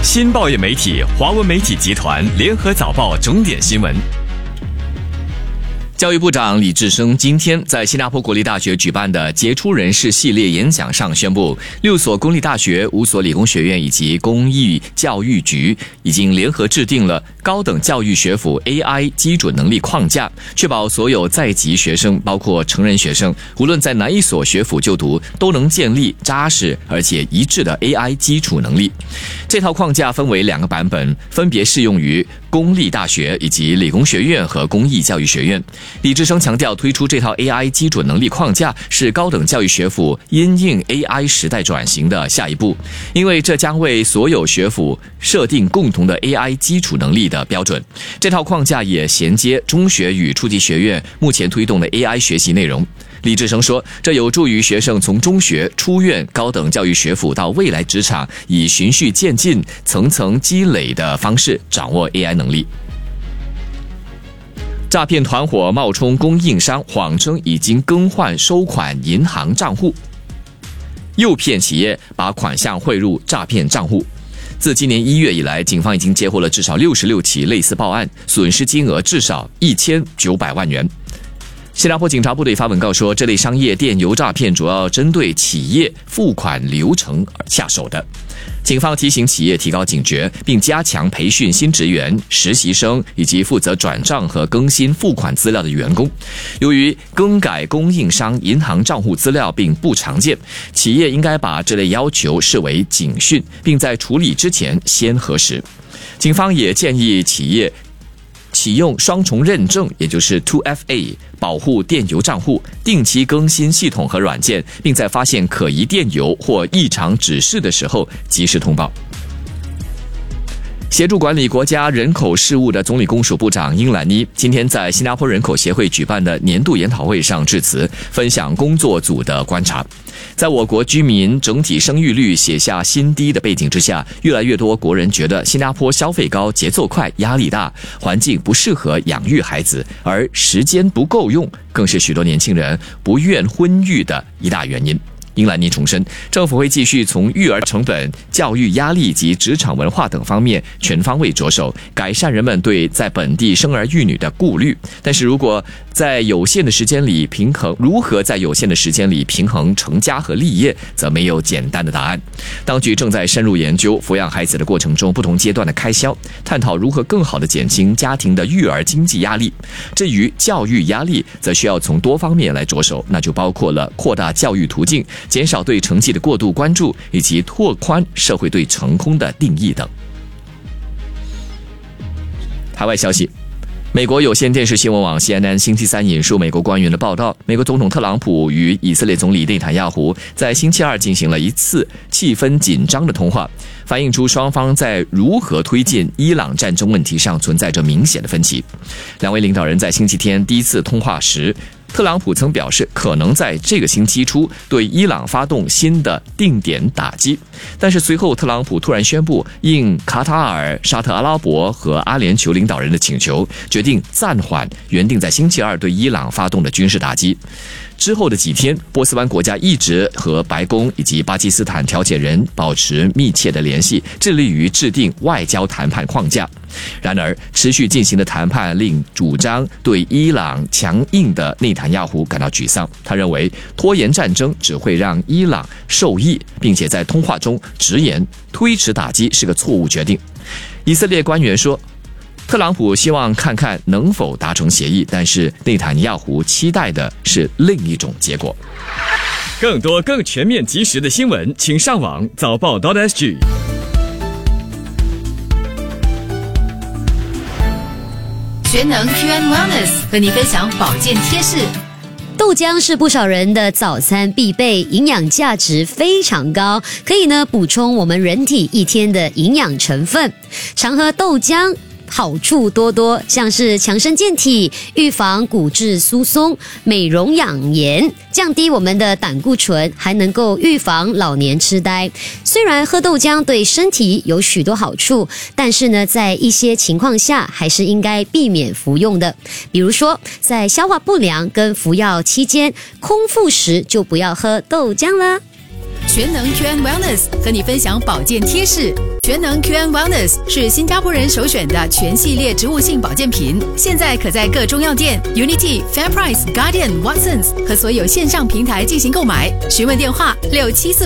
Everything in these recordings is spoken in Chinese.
新报业媒体华文媒体集团联合早报重点新闻。教育部长李志生今天在新加坡国立大学举办的杰出人士系列演讲上宣布，6所公立大学、5所理工学院以及公益教育局已经联合制定了高等教育学府 AI 基准能力框架，确保所有在籍学生，包括成人学生，无论在哪一所学府就读，都能建立扎实而且一致的 AI 基础能力。这套框架分为2个版本，分别适用于公立大学以及理工学院和公益教育学院。李志生强调，推出这套 AI 基准能力框架是高等教育学府因应 AI 时代转型的下一步，因为这将为所有学府设定共同的 AI 基础能力的标准。这套框架也衔接中学与初级学院目前推动的 AI 学习内容。李志生说，这有助于学生从中学、出院、高等教育学府到未来职场，以循序渐进、层层积累的方式掌握 AI 能力。诈骗团伙冒充供应商，谎称已经更换收款银行账户，诱骗企业把款项汇入诈骗账户。自今年1月以来，警方已经接获了至少66起类似报案，损失金额至少1900万元。新加坡警察部队发文告说，这类商业电邮诈骗主要针对企业付款流程下手的。警方提醒企业提高警觉，并加强培训新职员、实习生以及负责转账和更新付款资料的员工。由于更改供应商银行账户资料并不常见，企业应该把这类要求视为警讯，并在处理之前先核实。警方也建议企业启用双重认证，也就是 2FA， 保护电邮账户，定期更新系统和软件，并在发现可疑电邮或异常指示的时候及时通报。协助管理国家人口事务的总理公署部长英兰妮今天在新加坡人口协会举办的年度研讨会上致辞，分享工作组的观察。在我国居民整体生育率写下新低的背景之下，越来越多国人觉得新加坡消费高、节奏快、压力大，环境不适合养育孩子，而时间不够用，更是许多年轻人不愿婚育的一大原因。英兰妮重申，政府会继续从育儿成本、教育压力及职场文化等方面全方位着手，改善人们对在本地生儿育女的顾虑。但是如何在有限的时间里平衡成家和立业，则没有简单的答案。当局正在深入研究抚养孩子的过程中不同阶段的开销，探讨如何更好地减轻家庭的育儿经济压力。至于教育压力，则需要从多方面来着手，那就包括了扩大教育途径、减少对成绩的过度关注，以及拓宽社会对成功的定义等。海外消息，美国有线电视新闻网 CNN 星期三引述美国官员的报道，美国总统特朗普与以色列总理内塔尼亚胡在星期二进行了一次气氛紧张的通话，反映出双方在如何推进伊朗战争问题上存在着明显的分歧。两位领导人在星期天第一次通话时，特朗普曾表示可能在这个星期初对伊朗发动新的定点打击，但是随后特朗普突然宣布，应卡塔尔、沙特阿拉伯和阿联酋领导人的请求，决定暂缓原定在星期二对伊朗发动的军事打击。之后的几天，波斯湾国家一直和白宫以及巴基斯坦调解人保持密切的联系，致力于制定外交谈判框架。然而，持续进行的谈判令主张对伊朗强硬的内塔尼亚胡感到沮丧。他认为拖延战争只会让伊朗受益，并且在通话中直言推迟打击是个错误决定。以色列官员说，特朗普希望看看能否达成协议，但是内塔尼亚胡期待的是另一种结果。更多更全面及时的新闻，请上网早报.sg。 全能 QN Wellness 和你分享保健贴士。 豆浆是不少人的早餐必备，营养价值非常高，可以补充我们人体一天的营养成分。常喝豆浆好处多多，像是强身健体、预防骨质疏松、美容养颜、降低我们的胆固醇，还能够预防老年痴呆。虽然喝豆浆对身体有许多好处，但是呢，在一些情况下还是应该避免服用的。比如说，在消化不良跟服药期间，空腹时就不要喝豆浆啦。 全能 QN Wellness 和你分享保健贴士。全能 QN Wellness 是新加坡人首选的全系列植物性保健品，现在可在各中药店、Unity、FairPrice、Guardian、Watsons 和所有线上平台进行购买。询问电话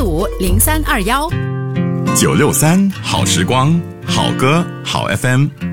67450321。 963好时光，好歌好 FM。